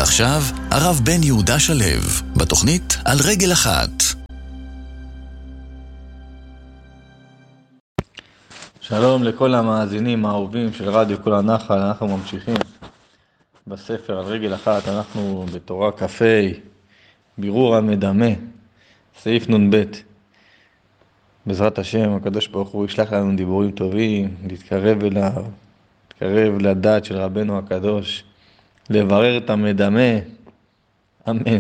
ועכשיו, הרב בן יהודה שלו, בתוכנית על רגל אחת. שלום לכל המאזינים האהובים של רדיו כל הנחל. אנחנו ממשיכים בספר על רגל אחת. אנחנו בתורה כ"ה, בירור המדמה, סעיף נ"ב. בעזרת השם, הקדוש ברוך הוא ישלח לנו דיבורים טובים, להתקרב אליו, להתקרב לדעת של רבנו הקדוש, לברר את המדמה. אמן.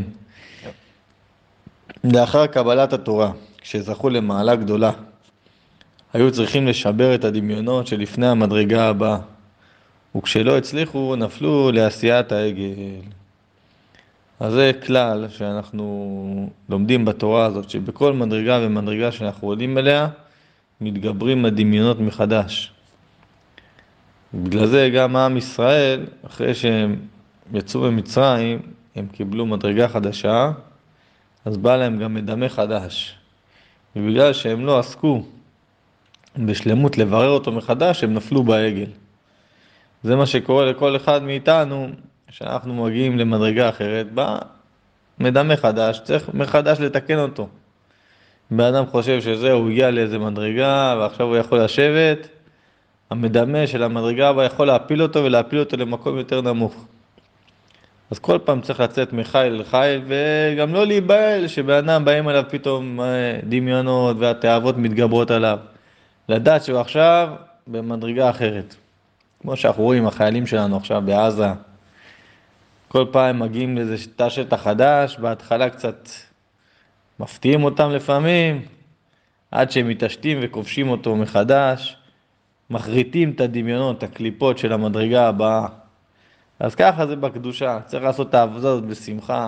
לאחר קבלת התורה, כשזכו למעלה גדולה, היו צריכים לשבר את הדמיונות שלפני המדרגה הבאה, וכשלא הצליחו נפלו לעשיית העגל. אז זה כלל שאנחנו לומדים בתורה הזאת, שבכל מדרגה ומדרגה שאנחנו עולים אליה, מתגברים הדמיונות מחדש. בגלל זה גם עם ישראל, אחרי שהם יצאו ממצרים, הם קיבלו מדרגה חדשה, אז בא להם גם מדמה חדש. ובגלל שהם לא עסקו בשלמות לברר אותו מחדש, הם נפלו בעגל. זה מה שקורה לכל אחד מאיתנו, שאנחנו מגיעים למדרגה אחרת, בא מדמה חדש, צריך מחדש לתקן אותו. באדם חושב שזהו, הוא הגיע לאיזה מדרגה, ועכשיו הוא יכול לשבת, המדמה של המדרגה הבאה יכול להפיל אותו, ולהפיל אותו למקום יותר נמוך. אז כל פעם צריך לצאת מחיל לחיל, וגם לא להיבהל שבאדם באים עליו פתאום דמיונות, והתאוות מתגברות עליו. לדעת שהוא עכשיו במדרגה אחרת. כמו שאנחנו רואים, החיילים שלנו עכשיו בעזה, כל פעם מגיעים לאיזה תא שטח חדש, בהתחלה קצת מפתיעים אותם לפעמים, עד שהם מתעשתים וכובשים אותו מחדש, מחריטים את הדמיונות, את הקליפות של המדרגה הבאה. אז ככה זה בקדושה, צריך לעשות את העבודה הזאת בשמחה,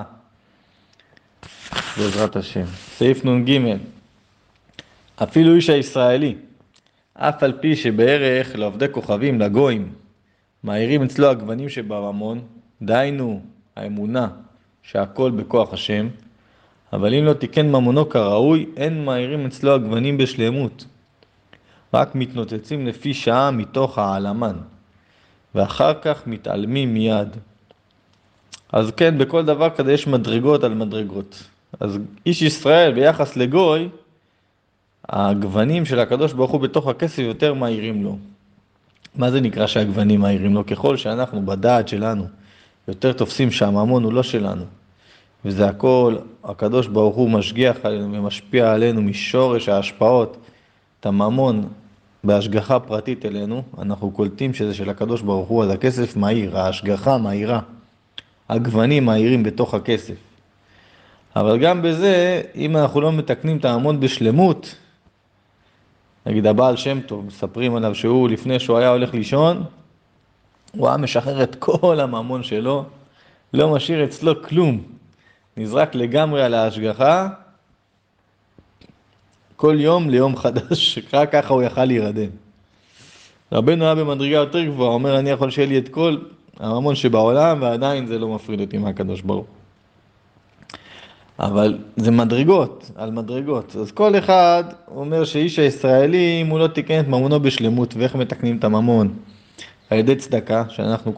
בעזרת השם. סעיף נ"ג, אפילו איש הישראלי, אף על פי שבערך לעובדי כוכבים, לגויים, מאירים אצלו הגוונים שבממון, דיינו האמונה שהכל בכוח השם, אבל אם לא תיקן ממונו כראוי, אין מאירים אצלו הגוונים בשלמות, רק מתנוצצים לפי שעה מתוך העלמן, ואחר כך מתעלמים מיד. אז כן, בכל דבר כזה יש מדרגות על מדרגות. אז איש ישראל ביחס לגוי, הגוונים של הקדוש ברוך הוא בתוך הכסף יותר מאירים לו. מה זה נקרא שהגוונים מאירים לו? ככל שאנחנו בדעת שלנו יותר תופסים שהממון הוא לא שלנו, וזה הכל, הקדוש ברוך הוא משגיח עלינו ומשפיע עלינו משורש ההשפעות, את הממון בהשגחה פרטית אלינו, אנחנו קולטים שזה של הקדוש ברוך הוא, אז הכסף מאיר, ההשגחה מאירה, הגוונים מאירים בתוך הכסף. אבל גם בזה, אם אנחנו לא מתקנים את הממון בשלמות, נגיד הבעל שם טוב, מספרים עליו שהוא לפני שהוא היה הולך לישון, הוא היה משחרר את כל הממון שלו, לא משאיר אצלו כלום, נזרק לגמרי על ההשגחה, כל יום ליום חדש, רק ככה הוא יכל להירדם. רבנו היה במדרגה יותר גבוהה, אומר אני יכול שיהיה לי את כל הממון שבעולם, ועדיין זה לא מפריד אותי מהקדוש ברוך. אבל זה מדרגות, על מדרגות. אז כל אחד אומר שאיש הישראלי, אם הוא לא תיקן את ממונו בשלמות, ואיך מתקנים את הממון? על ידי צדקה, שאנחנו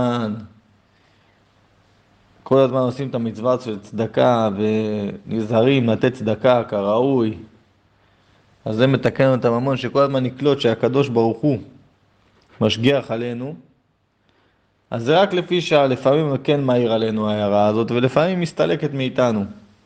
כל הזמן עושים את המצווה של צדקה, ונזהרים לתת צדקה כראוי. אז זה מתקן את הממון, שכל הזמן נקלוט שהקדוש ברוך הוא משגיח עלינו. אז זה רק לפי שעה, לפעמים כן מאיר עלינו ההערה הזאת, ולפעמים מסתלקת מאיתנו.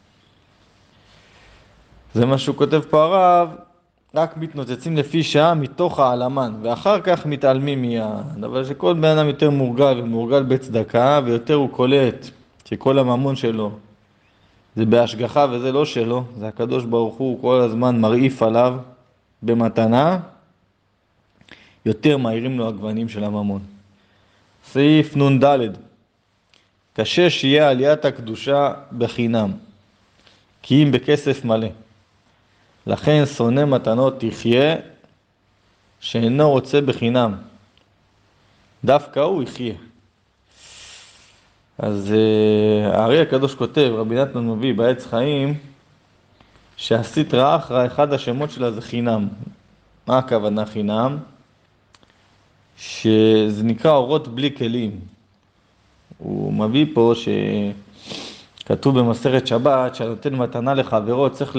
זה מה שהוא כותב פה הרב, רק מתנוצצים לפי שעה מתוך העלמן, ואחר כך מתעלמים מיד. אבל שכל בן אדם יותר מורגל, ומורגל בצדקה, ויותר הוא קולט שכל הממון שלו זה בהשגחה וזה לא שלו, זה הקדוש ברוך הוא כל הזמן מרעיף עליו במתנה, יותר מאירים לו הגוונים של הממון. סעיף נ"ד, קשה שיהיה עליית הקדושה בחינם, כי אם בכסף מלא. לכן שונא מתנות תחיה, שאינו רוצה בחינם. דווקא הוא יחיה. אז הארי הקדוש כותב, רבי נתן מביא בעץ חיים, שהסטרא אחרא, אחד השמות שלה זה חינם. מה הכוונה חינם? שזה נקרא אורות בלי כלים. הוא מביא פה שכתוב במסכת שבת שהנותן מתנה לחברו צריך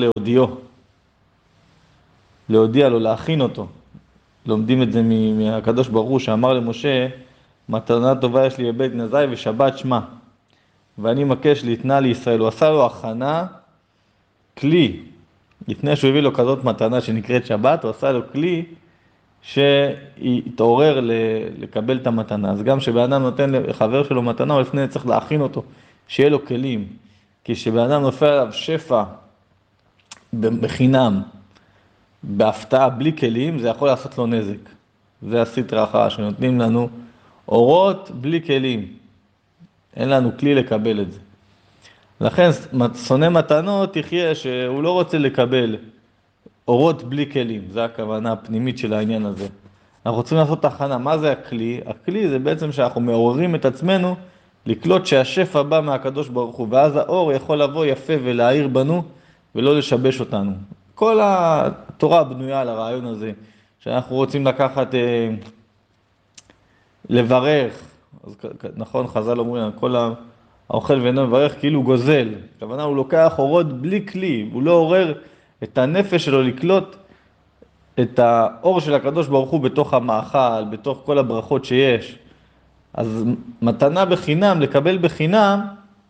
להודיע לו, להכין אותו. לומדים את זה מהקדוש ברוך הוא שאמר למשה, מתנה טובה יש לי בבית נזי ושבת שמה, ואני מבקש להתנה לישראל. הוא עשה לו הכנה, כלי, לפני שהוא הביא לו כזאת מתנה שנקראת שבת, הוא עשה לו כלי שיתעורר לקבל את המתנה. אז גם שבאדם נותן לחבר שלו מתנה, הוא לפני צריך להכין אותו, שיהיה לו כלים. כי שבאדם נופל עליו שפע בחינם, בהפתעה בלי כלים, זה יכול לעשות לו נזק. זה הסטרא אחרא, שנותנים לנו אורות בלי כלים. אין לנו כלי לקבל את זה. לכן שונא מתנות תחיה שהוא לא רוצה לקבל אורות בלי כלים. זה הכוונה הפנימית של העניין הזה. אנחנו רוצים לעשות הכנה. מה זה הכלי? הכלי זה בעצם שאנחנו מעוררים את עצמנו לקלוט שהשפע בא מהקדוש ברוך הוא, ואז האור יכול לבוא יפה ולהאיר בנו ולא לשבש אותנו. כל התורה בנויה על הרעיון הזה, שאנחנו רוצים לקחת, לברך, אז נכון, חז"ל אומרים, כל האוכל ואינו מברך כאילו גוזל. הכוונה, הוא לוקח אורות בלי כלי, הוא לא עורר את הנפש שלו לקלוט את האור של הקדוש ברוך הוא בתוך המאכל, בתוך כל הברכות שיש. אז מתנה בחינם, לקבל בחינם,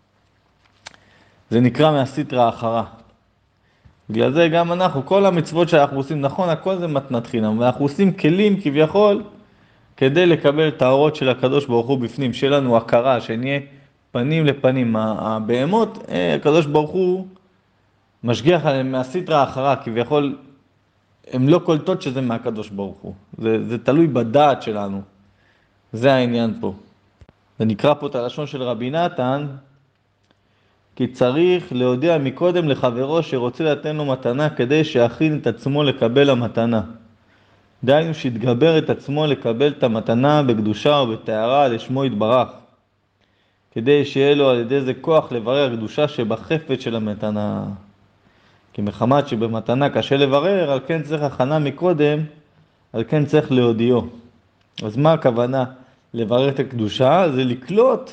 זה נקרא מהסטרא אחרא. בגלל זה גם אנחנו, כל המצוות שאנחנו עושים, נכון, הכל זה מתנת חינם, ואנחנו עושים כלים כביכול, כדי לקבל את האורות של הקדוש ברוך הוא בפנים, שיהיה לנו הכרה, שנהיה פנים לפנים. הבהמות, הקדוש ברוך הוא משגיח עליהם מהסטרא אחרא, כביכול, הם לא קולטות שזה מהקדוש ברוך הוא. זה תלוי בדעת שלנו. זה העניין פה. ונקרא פה את הלשון של רבי נתן, כי צריך להודיע מקודם לחברו שרוצה לתת לו מתנה כדי שיכין את עצמו לקבל המתנה. דהיינו שיתגבר את עצמו לקבל את המתנה בקדושה ובטהרה לשמו יתברך. כדי שיהיה לו על ידי זה כוח לברר הקדושה שבחפץ של המתנה. כי מחמת שבמתנה קשה לברר, על כן צריך הכנה מקודם, על כן צריך להודיעו. אז מה הכוונה לברר את הקדושה? זה לקלוט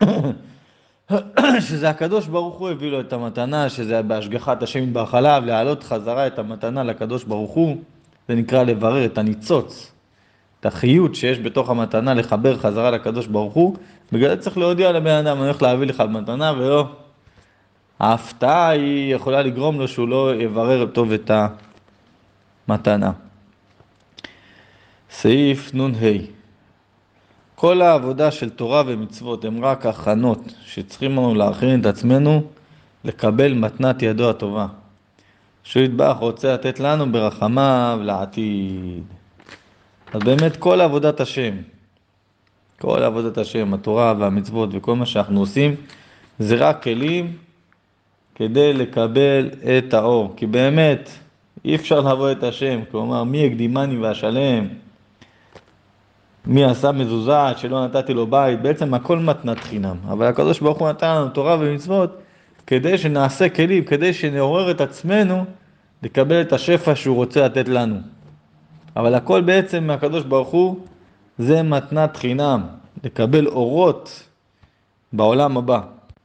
שזה הקדוש ברוך הוא הביא לו את המתנה, שזה בהשגחת השם יתברך עליו, להעלות חזרה את המתנה לקדוש ברוך הוא. זה נקרא לברר את הניצוץ, את החיות שיש בתוך המתנה, לחבר חזרה לקדוש ברוך הוא. בגלל זה צריך להודיע לבן אדם, אני הולך להביא לך מתנה, ולא. ההפתעה היא יכולה לגרום לו שהוא לא יברר טוב את המתנה. סעיף נ"ה. כל העבודה של תורה ומצוות הם רק הכנות שצריכים לנו להכין את עצמנו לקבל מתנת ידו הטובה. שהוא יתברך רוצה לתת לנו ברחמיו לעתיד. אז באמת כל עבודת השם, התורה והמצוות וכל מה שאנחנו עושים, זה רק כלים כדי לקבל את האור. כי באמת אי אפשר לעבוד את השם, כלומר מי יקדימני ואשלם, מי עשה מזוזה שלא נתתי לו בית, בעצם הכל מתנת חינם. אבל הקדוש ברוך הוא נתן לנו תורה ומצוות כדי שנעשה כלים, כדי שנעורר את עצמנו לקבל את השפע שהוא רוצה לתת לנו. אבל הכל בעצם מהקדוש ברוך הוא זה מתנת חינם, לקבל אורות בעולם הבא.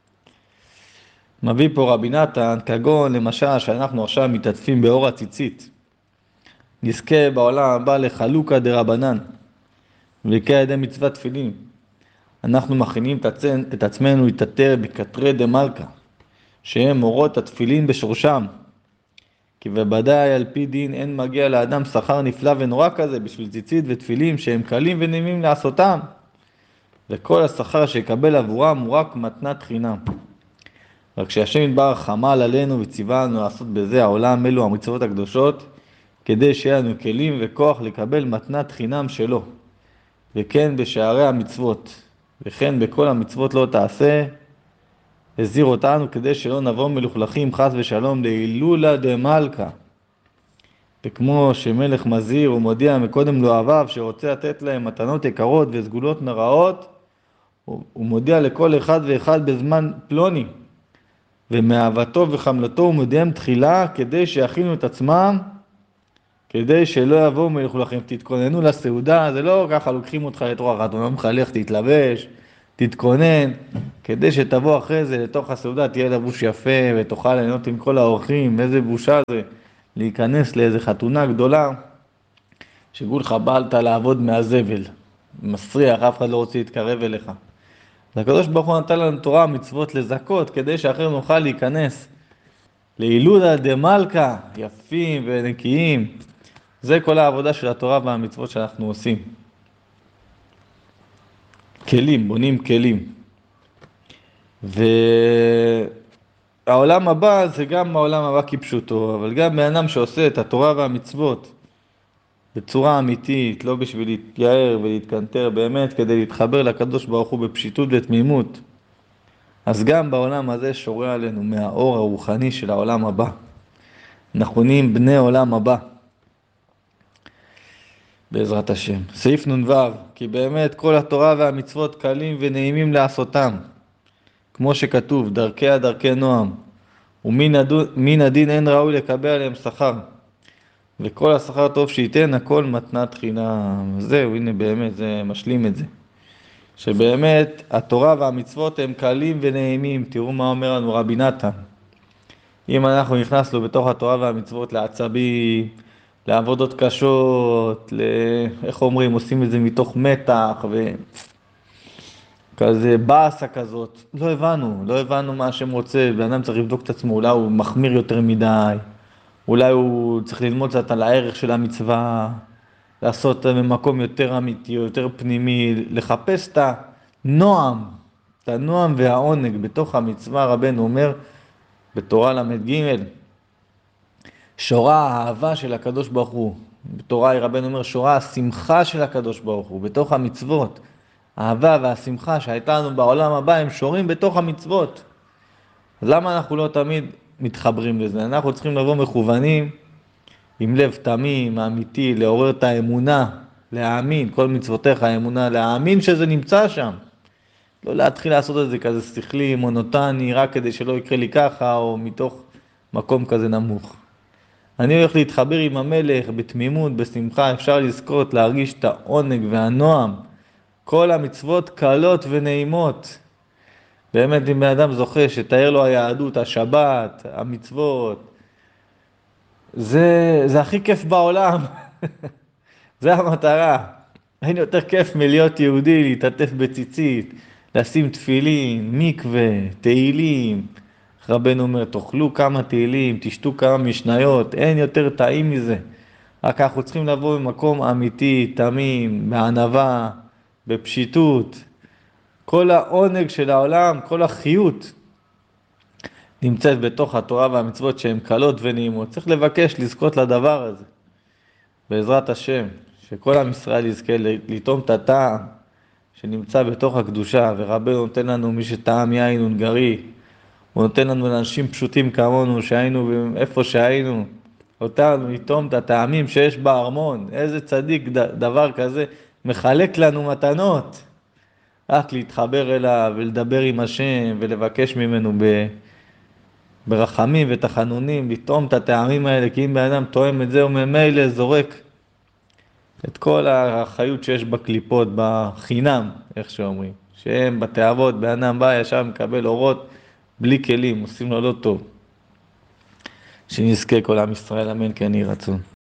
מביא פה רבי נתן, כגון למשל שאנחנו עכשיו מתעטפים באור הציצית, נזכה בעולם הבא לחלוקה דרבנן, וכידי מצוות תפילין. אנחנו מכינים את עצמנו להתעטר בקטרי דמלכה, שהם אורות התפילין בשורשם. כי בוודאי על פי דין אין מגיע לאדם שכר נפלא ונורא כזה בשביל ציצית ותפילים שהם קלים ונעימים לעשותם. וכל השכר שיקבל עבורם הוא רק מתנת חינם. רק שהשם יתברך חמל עלינו וציווה לנו לעשות בזה העולם אלו המצוות הקדושות, כדי שיהיה לנו כלים וכוח לקבל מתנת חינם שלו. וכן בשערי המצוות, וכן בכל המצוות לא תעשה, הזהיר אותנו כדי שלא נבוא מלוכלכים חס ושלום להילולה דמלכה. וכמו שמלך מזהיר ומודיע מקודם לאוהביו שרוצה לתת להם מתנות יקרות וסגולות נראות, הוא מודיע לכל אחד ואחד בזמן פלוני, ומאהבתו וחמלתו הוא מודיעם תחילה כדי שיכינו את עצמם, כדי שלא יבואו מלוכלכים. תתכוננו לסעודה, זה לא ככה לוקחים אותך לתרוח, אתה אומר לך לך תתלבש, תתכונן, כדי שתבוא אחרי זה לתוך הסעודה, תהיה לבוש יפה ותוכל ליהנות עם כל האורחים. איזה בושה זה להיכנס לאיזה חתונה גדולה, שכולך באת לעבוד מהזבל, מסריח, אף אחד לא רוצה להתקרב אליך. אז הקדוש ברוך הוא נתן לנו תורה מצוות לזכות, כדי שאחר נוכל להיכנס להילולה דמלכה, יפים ונקיים. זה כל העבודה של התורה והמצוות שאנחנו עושים. כלים, בונים כלים. והעולם הבא זה גם העולם הבא כפשוטו, אבל גם באדם שעושה את התורה והמצוות בצורה אמיתית, לא בשביל להתייער ולהתקנטר, באמת כדי להתחבר לקדוש ברוך הוא בפשיטות ותמימות, אז גם בעולם הזה שורה עלינו מהאור הרוחני של העולם הבא. אנחנו נהיים בני עולם הבא, בעזרת השם. סעיף נ"ו, כי באמת כל התורה והמצוות קלים ונעימים לעשותם, כמו שכתוב, דרכיה דרכי נועם, ומן הדין אין ראוי לקבל עליהם שכר, וכל השכר טוב שייתן, הכל מתנת חינם. זהו, הנה באמת, זה משלים את זה. שבאמת התורה והמצוות הם קלים ונעימים. תראו מה אומר לנו רבי נתן. אם אנחנו נכנסנו בתוך התורה והמצוות לעצבים, לעבודות קשות, איך אומרים, עושים את זה מתוך מתח וכזה באסה כזאת, לא הבנו מה השם רוצה. ואדם צריך לבדוק את עצמו, אולי הוא מחמיר יותר מדי, אולי הוא צריך ללמוד קצת על הערך של המצווה, לעשות במקום יותר אמיתי, יותר פנימי, לחפש את הנועם והעונג בתוך המצווה. רבנו אומר בתורה ל"ג, שורה האהבה של הקדוש ברוך הוא. בתורה רבנו אומר שורה השמחה של הקדוש ברוך הוא בתוך המצוות. האהבה והשמחה שהייתה לנו בעולם הבא הם שורים בתוך המצוות. אז למה אנחנו לא תמיד מתחברים לזה? אנחנו צריכים לבוא מכוונים עם לב תמים, אמיתי, לעורר את האמונה, להאמין, כל מצוותיך האמונה, להאמין שזה נמצא שם. לא להתחיל לעשות את זה כזה שכלי, מונוטני, רק כדי שלא יקרה לי ככה, או מתוך מקום כזה נמוך. אני הולך להתחבר עם המלך בתמימות, בשמחה, אפשר לזכות, להרגיש את העונג והנועם. כל המצוות קלות ונעימות. באמת אם בן אדם זוכה שתאר לו היהדות, השבת, המצוות, זה הכי כיף בעולם. זה המטרה. אין יותר כיף מלהיות יהודי, להתעטף בציצית, לשים תפילין, מקווה, תהילים. רבנו אומר, תאכלו כמה תהילים, תשתו כמה משניות, אין יותר טעים מזה. רק אנחנו צריכים לבוא במקום אמיתי, תמים, בענווה, בפשיטות. כל העונג של העולם, כל החיות נמצאת בתוך התורה והמצוות שהן קלות ונעימות. צריך לבקש לזכות לדבר הזה. בעזרת השם, שכל עם ישראל יזכה לטעום את הטעם שנמצא בתוך הקדושה, ורבנו נותן לנו מי שטעם יין ונגרי, הוא נותן לנו לאנשים פשוטים כמונו שהיינו איפה שהיינו, אותנו לטעום את הטעמים שיש בארמון. איזה צדיק דבר כזה מחלק לנו מתנות, רק להתחבר אליו ולדבר עם השם ולבקש ממנו ברחמים ותחנונים, לטעום את הטעמים האלה. כי אם בן אדם טועם את זה, הוא ממילא זורק את כל החיות שיש בקליפות, בחינם, איך שאומרים, שהם בתאוות, בן אדם בא ישר מקבל אורות בלי כלים, עושים לו לא טוב. שנזכה כל עם ישראל, אמן כן יהי רצון.